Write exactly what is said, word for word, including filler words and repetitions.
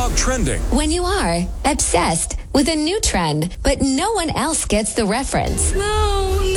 TikTok trending. When you are obsessed with a new trend, but no one else gets the reference. No,